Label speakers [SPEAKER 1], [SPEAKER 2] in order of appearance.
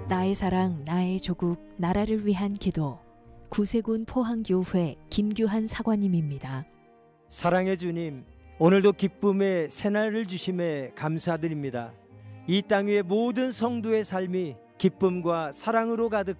[SPEAKER 1] 나의 사랑, 나의 조국, 나라를 위한 기도. 구세군 포항교회 김규한 사관님입니다.
[SPEAKER 2] 사랑의 주님, 오늘도 기쁨의 새날을 주심에 감사드립니다. 이 땅 위의 모든 성도의 삶이 기쁨과 사랑으로 가득